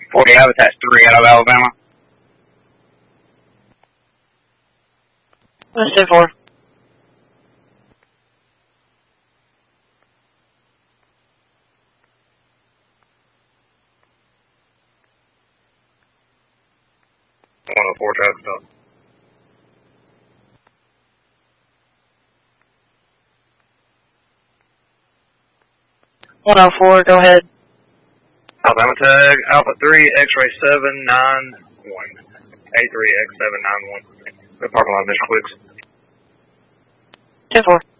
40 Habitat 3 out of Alabama. That's 10-4. Four traffic stop. 104, go ahead. Alabama tag, Alpha 3, X-ray 791. A3X791. The parking lot of Mr. Quicks. 10-4.